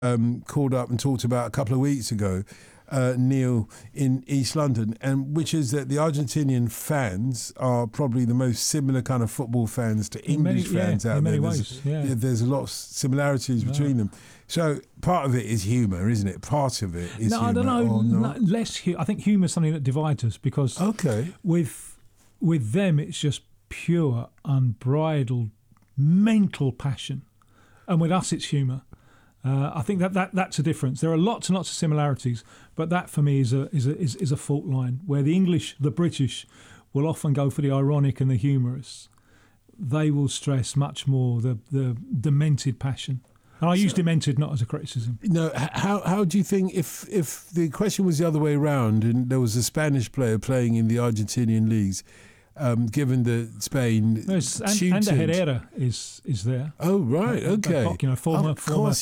called up and talked about a couple of weeks ago, Neil, in East London, and which is that the Argentinian fans are probably the most similar kind of football fans to English fans out there. There's a lot of similarities between them. So part of it is humour, isn't it? Part of it is humour. I don't know. Less. I think humour is something that divides us because with them it's just pure, unbridled, mental passion, and with us it's humour. I think that's a difference. There are lots and lots of similarities, but that for me is a fault line where the British, will often go for the ironic and the humorous. They will stress much more the demented passion. And I use demented not as a criticism. No, how do you think if the question was the other way around and there was a Spanish player playing in the Argentinian leagues, given that Spain Ander Herrera is there. Oh right, okay. Former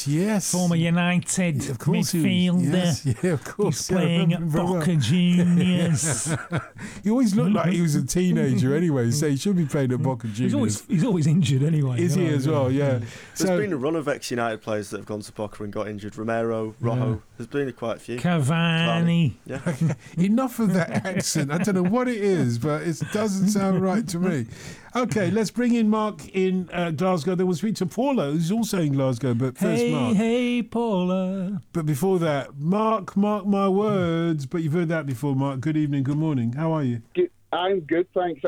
United midfielder. Of course. He's playing at Boca Juniors. He always looked like he was a teenager anyway, so he should be playing at Boca Juniors. He's always injured anyway. Is he as well? Yeah. There's been a run of ex-United players that have gone to Boca and got injured. Romero, Rojo. There's been quite a few. Cavani. Yeah. Enough of that accent. I don't know what it is, but it doesn't sound right to me. Okay, let's bring in Mark in Glasgow. Then we'll speak to Paula, who's also in Glasgow. But first, Mark. Hey, Paula. But before that, mark my words. But you've heard that before, Mark. Good evening, good morning. How are you? I'm good, thanks.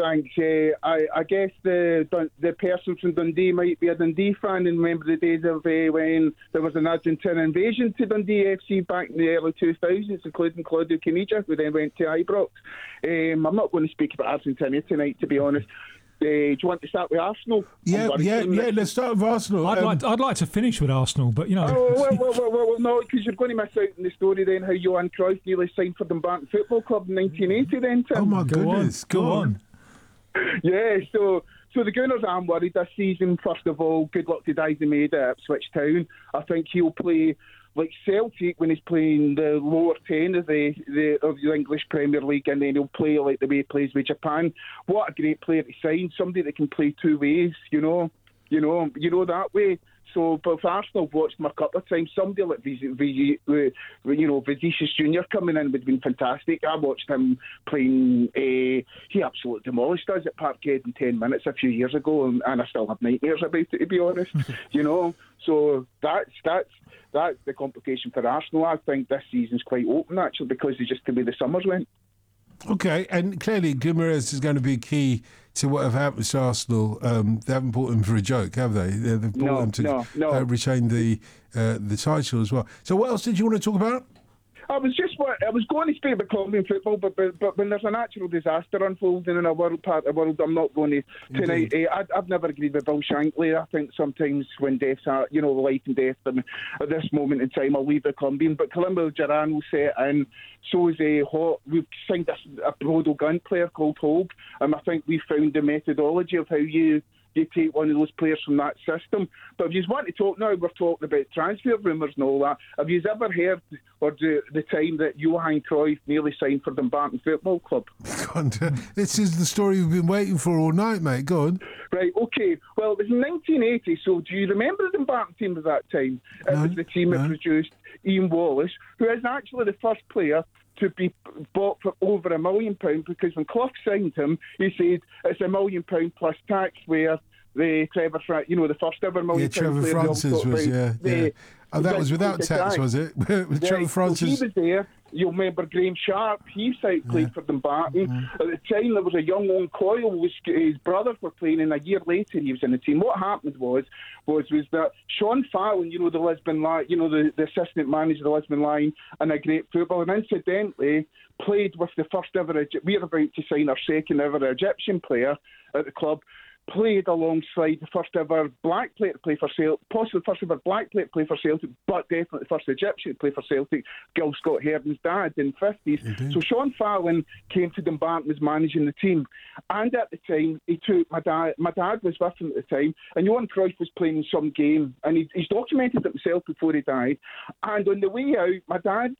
I guess the person from Dundee might be a Dundee fan and remember the days of when there was an Argentine invasion to Dundee FC back in the early 2000s, including Claudio Caniggia, who then went to Ibrox. I'm not going to speak about Argentina tonight, to be honest. Do you want to start with Arsenal? Yeah. Let's start with Arsenal. I'd like to finish with Arsenal, but well, no, because you're going to miss out on the story then how Johan Cruyff nearly signed for Dumbarton Football Club in 1980. Then, Tim. Oh my goodness, go on. Yeah, so the Gunners, I'm worried this season. First of all, good luck to Daisy Maida at Ipswich Town. I think he'll play like Celtic when he's playing the lower 10 of the English Premier League, and then he'll play like the way he plays with Japan. What a great player to sign, somebody that can play two ways, you know that way. So, but for Arsenal, I've watched him a couple of times. Somebody like Vinicius Junior coming in would have been fantastic. I watched him playing. He absolutely demolished us at Parkhead in 10 minutes a few years ago, and I still have nightmares about it, to be honest. So that's the complication for Arsenal. I think this season's quite open actually because it's just the way the summers went. Okay, and clearly Guimaraes is going to be key to what have happened to Arsenal. They haven't bought him for a joke, have they? They've bought him to retain the title as well. So what else did you want to talk about? I was going to speak about Colombian football, but when there's a natural disaster unfolding in a part of the world, I'm not going to tonight. I've never agreed with Bill Shankly. I think sometimes when deaths are, life and death, and at this moment in time, I'll leave the Colombian. But Colombo Duran will set in. So is we've signed a Bodo Glimt player called Hope, and I think we found the methodology of how you take one of those players from that system. But if you want to talk now, we're talking about transfer rumours and all that. Have you ever heard or the time that Johan Cruyff nearly signed for Dumbarton Football Club? This is the story we've been waiting for all night, mate. Go on. Right, okay. Well, it was in 1980, so do you remember the Dumbarton team at that time? It was the team that produced Ian Wallace, who is actually the first player to be bought for over £1 million, because when Clough signed him, he said it's £1 million plus tax, where the the first ever £1 million Trevor player Francis was, that was without tax, was it? With Trevor Francis. So he was there. You'll remember Graham Sharp, he played for Dumbarton. Mm-hmm. At the time, there was a young Owen Coyle, his brothers were playing, and a year later he was in the team. What happened was that Sean Fallon, the Lisbon Lion, the assistant manager of the Lisbon Lion, and a great footballer, and incidentally played with the first ever, we're about to sign our second ever Egyptian player at the club, played alongside the first ever black player to play for Celtic, possibly the first ever black player to play for Celtic, but definitely the first Egyptian to play for Celtic, Gil Scott Heardon's dad in the 50s. Indeed. So Sean Fallon came to Dumbarton, was managing the team, and at the time he took my dad was with him at the time, and Johan Cruyff was playing some game, and he's documented it himself before he died, and on the way out my dad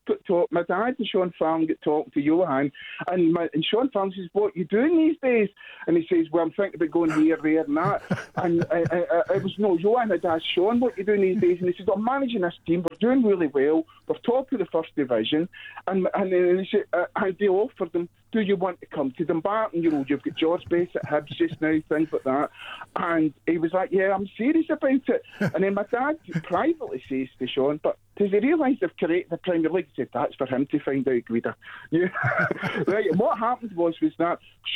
and Sean Fallon get talking to Johan, and Sean Fallon says, "What are you doing these days?" And he says, "Well, I'm thinking about going to player there and that. And it was, no, Johan had asked Sean, what are you doing these days? And he said, I'm managing this team, we're doing really well, we're top of the first division. And then he said, and they offered them, do you want to come to Dumbarton? You know, you've got George Best at Hibs just now, things like that. And he was like, yeah, I'm serious about it. And then my dad privately says to Sean, but does he realise they've created the Premier League? He said, that's for him to find out, Guida. Yeah. Right, and what happened was that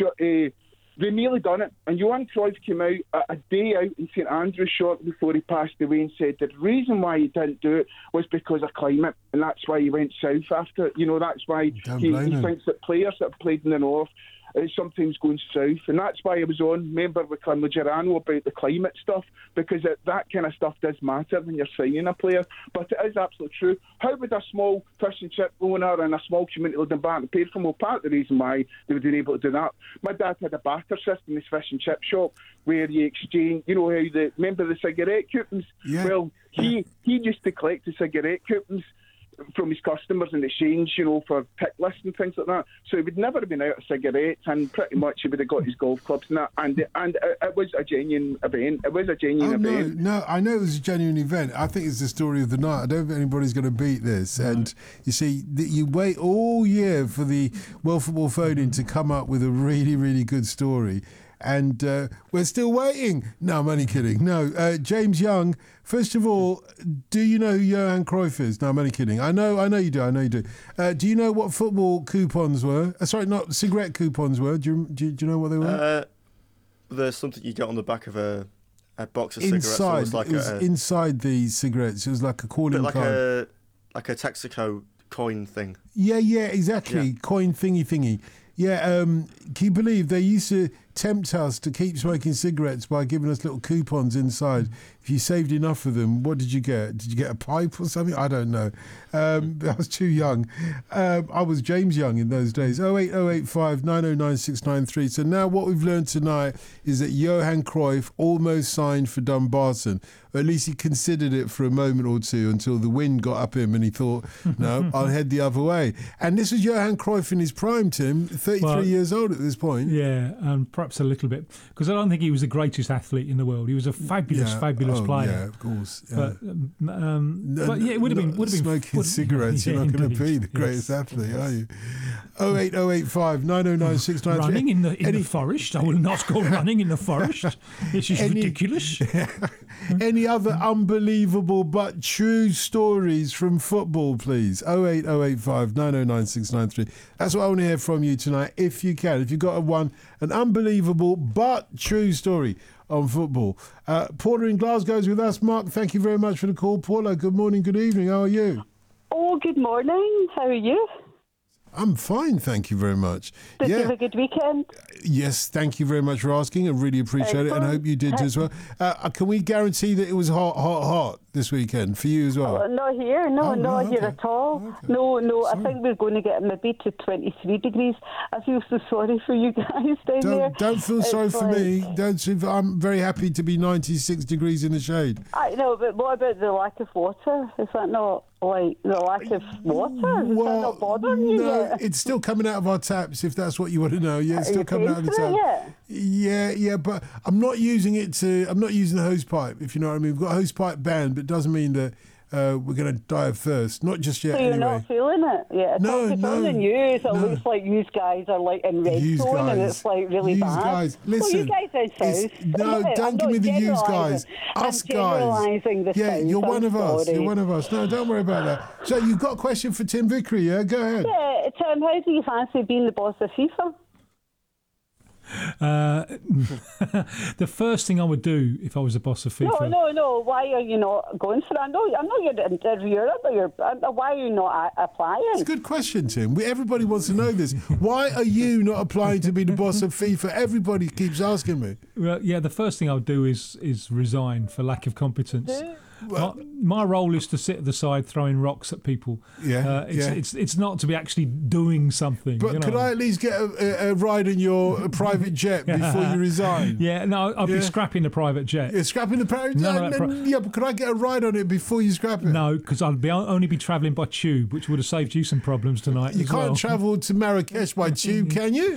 they nearly done it, and Johan Cruyff came out a day out in St Andrews shortly before he passed away and said that the reason why he didn't do it was because of climate, and that's why he went south after it. You know, that's why he thinks that players that have played in the north sometimes going south, and that's why I was on, member with Clonmel Gerano, about the climate stuff, because that kind of stuff does matter when you're signing a player. But it is absolutely true. How would a small fish and chip owner and a small community like Dumbarton pay for? Well, part of the reason why they would have been able to do that, my dad had a barter system in his fish and chip shop where you exchange, you know how remember the cigarette coupons? Yeah. Well, he used to collect the cigarette coupons from his customers in exchange, you know, for pick lists and things like that. So he would never have been out of cigarettes, and pretty much he would have got his golf clubs and that. And it was a genuine event. It was a genuine event. No, I know it was a genuine event. I think it's the story of the night. I don't think anybody's going to beat this. No. And you see, you wait all year for the World Football Phone-In to come up with a really, really good story. And we're still waiting. No, I'm only kidding. No, James Young, first of all, do you know who Johan Cruyff is? No, I'm only kidding. I know you do. Do you know what football coupons were? Sorry, not cigarette coupons were. Do you know what they were? There's something you get on the back of a box of cigarettes. Inside, it was inside the cigarettes. It was like a calling card. Like a Texaco coin thing. Yeah, exactly. Yeah. Coin thingy. Yeah, can you believe they used to tempt us to keep smoking cigarettes by giving us little coupons inside? If you saved enough of them, what did you get? Did you get a pipe or something? I don't know. I was too young. I was James Young in those days. 08085 909 693. So now what we've learned tonight is that Johan Cruyff almost signed for Dumbarton. Or at least he considered it for a moment or two until the wind got up him and he thought, no, I'll head the other way. And this was Johan Cruyff in his prime, Tim, 33 years old at this point. Yeah, and perhaps a little bit. Because I don't think he was the greatest athlete in the world. He was a fabulous player. Yeah, of course. Yeah. But yeah, it would have been smoking cigarettes. You're not going to be the greatest athlete, are you? 08085 909 693. Running in the forest. I will not go running in the forest. This is ridiculous. Any other unbelievable but true stories from football, please? 08085 909 693. That's what I want to hear from you tonight, if you can. If you've got an unbelievable but true story on football. Paula in Glasgow is with us. Mark, thank you very much for the call. Paula, good morning, good evening. How are you? Oh, good morning. How are you? I'm fine, thank you very much. Did you have a good weekend? Yes, thank you very much for asking. I really appreciate it, and I hope you did as well. Can we guarantee that it was hot this weekend for you as well? Not here, not here at all. Okay. No, I think we're going to get maybe to 23 degrees. I feel so sorry for you guys down there. Don't feel sorry for me. I'm very happy to be 96 degrees in the shade. I know, but what about the lack of water? Is that not... Like the lack of water? Is that not bothering you? No, it's still coming out of our taps, if that's what you want to know. Yeah, it's still coming out of the tap. Yeah, but I'm not using the hose pipe, if you know what I mean. We've got a hose pipe banned, but it doesn't mean that we're going to die of thirst. Not just yet. So you're not feeling it? Yeah. No. On the news, it looks like you guys are like in red zone, and it's like really bad. Guys, listen. Well, you guys are south. No, don't give me the yous guys. Us guys. Yeah, you're one of us. You're one of us. No, don't worry about that. So you've got a question for Tim Vickery, yeah? Go ahead. Yeah, Tim, how do you fancy being the boss of FIFA? The first thing I would do if I was the boss of FIFA. No. Why are you not going for that? I know you're an interviewer, but why are you not applying? It's a good question, Tim. Everybody wants to know this. Why are you not applying to be the boss of FIFA? Everybody keeps asking me. Well, yeah, the first thing I would do is resign for lack of competence. My role is to sit at the side throwing rocks at people. It's not to be actually doing something. But could I at least get a ride in your private jet before you resign? Yeah, no, I'll be scrapping the private jet. You're scrapping the private jet? Yeah, but could I get a ride on it before you scrap it? No, because I'd only be travelling by tube, which would have saved you some problems tonight. You can't travel to Marrakesh by tube, can you?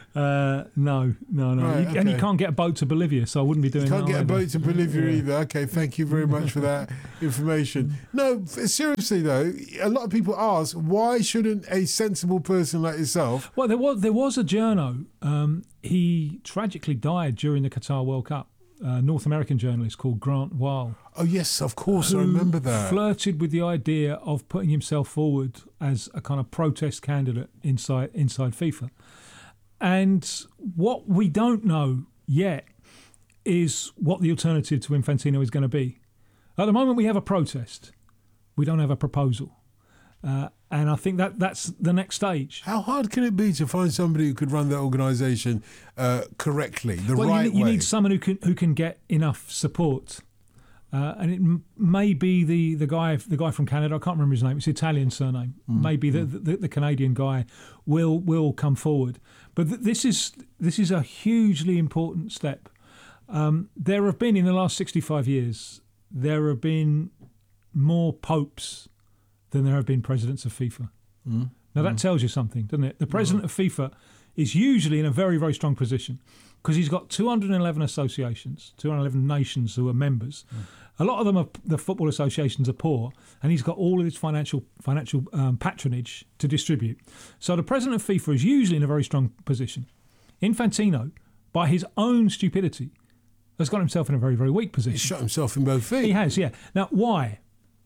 No. Right, okay. And you can't get a boat to Bolivia, so I wouldn't be doing that. You can't get a boat to Bolivia Yeah. either. Okay, thank you very much for that information. No, seriously though, a lot of people ask, why shouldn't a sensible person like yourself... Well, there was a journo. He tragically died during the Qatar World Cup. North American journalist called Grant Weil. Oh yes, of course, I remember that. Flirted with the idea of putting himself forward as a kind of protest candidate inside FIFA. And what we don't know yet is what the alternative to Infantino is going to be. At the moment, we have a protest. We don't have a proposal. And I think that's the next stage. How hard can it be to find somebody who could run that organisation correctly, the right way? You need someone who can get enough support. And it may be the guy from Canada. I can't remember his name. It's Italian surname. Maybe the Canadian guy will come forward. But this is a hugely important step. There have been, in the last 65 years, there have been more popes than there have been presidents of FIFA. Now that tells you something, doesn't it? The president of FIFA is usually in a very, very strong position because he's got 211 associations, 211 nations who are members. A lot of them the football associations are poor, and he's got all of his financial patronage to distribute. So the president of FIFA is usually in a very strong position. Infantino, by his own stupidity, has got himself in a very, very weak position. He's shot himself in both feet. He has, yeah. Now, why?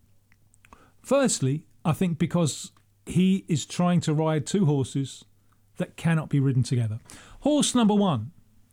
Firstly, I think because he is trying to ride two horses that cannot be ridden together. Horse number one,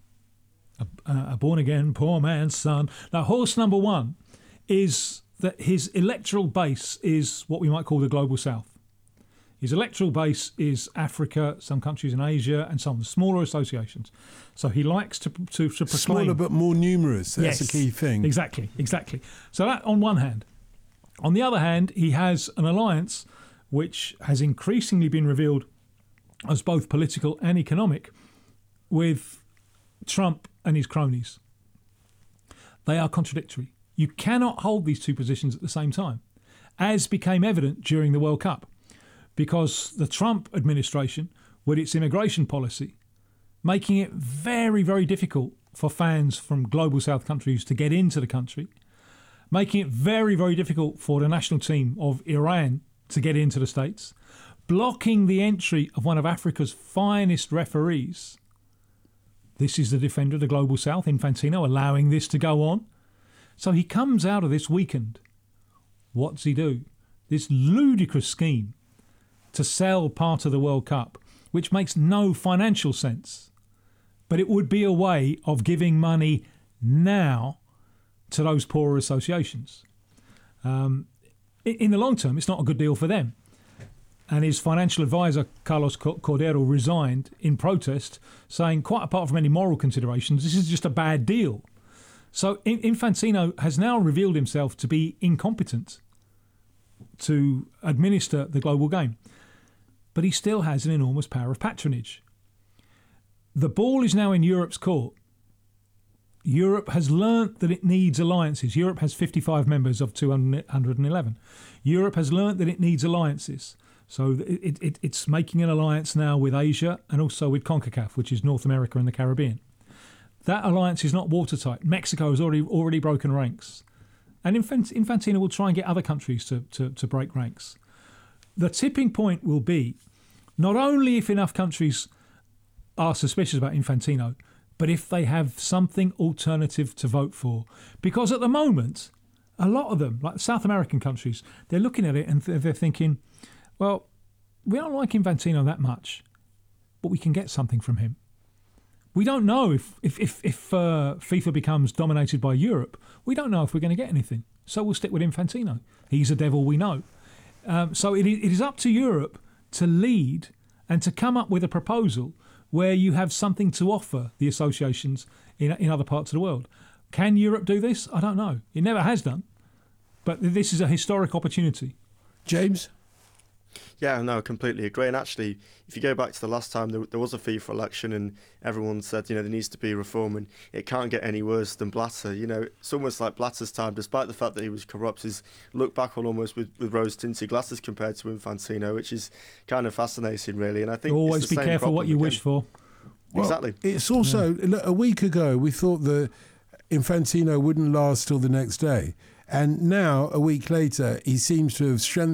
a born-again poor man's son. Now, horse number one is that his electoral base is what we might call the global south. His electoral base is Africa, some countries in Asia, and some smaller associations. So he likes to proclaim... Smaller but more numerous, that's the key thing. Exactly. So that on one hand. On the other hand, he has an alliance which has increasingly been revealed as both political and economic with Trump and his cronies. They are contradictory. You cannot hold these two positions at the same time, as became evident during the World Cup, because the Trump administration, with its immigration policy, making it very, very difficult for fans from global south countries to get into the country, making it very, very difficult for the national team of Iran to get into the States, blocking the entry of one of Africa's finest referees. This is the defender of the global south, Infantino, allowing this to go on. So he comes out of this weakened. What does he do? This ludicrous scheme to sell part of the World Cup, which makes no financial sense. But it would be a way of giving money now to those poorer associations. In the long term, it's not a good deal for them. And his financial advisor, Carlos Cordero, resigned in protest, saying, quite apart from any moral considerations, this is just a bad deal. So Infantino has now revealed himself to be incompetent to administer the global game. But he still has an enormous power of patronage. The ball is now in Europe's court. Europe has learnt that it needs alliances. Europe has 55 members of 211. Europe has learnt that it needs alliances. So it's making an alliance now with Asia and also with CONCACAF, which is North America and the Caribbean. That alliance is not watertight. Mexico has already broken ranks. And Infantino will try and get other countries to break ranks. The tipping point will be not only if enough countries are suspicious about Infantino, but if they have something alternative to vote for. Because at the moment, a lot of them, like South American countries, they're looking at it and they're thinking, well, we don't like Infantino that much, but we can get something from him. We don't know if FIFA becomes dominated by Europe. We don't know if we're going to get anything. So we'll stick with Infantino. He's a devil we know. So it is up to Europe to lead and to come up with a proposal where you have something to offer the associations in other parts of the world. Can Europe do this? I don't know. It never has done. But this is a historic opportunity. James? Yeah, no, I completely agree. And actually, if you go back to the last time there was a FIFA election and everyone said, there needs to be reform and it can't get any worse than Blatter. It's almost like Blatter's time, despite the fact that he was corrupt, is looked back on almost with rose-tinted glasses compared to Infantino, which is kind of fascinating, really. And I think always be careful what you wish for. Well, exactly. It's also, a week ago, we thought that Infantino wouldn't last till the next day. And now, a week later, he seems to have strengthened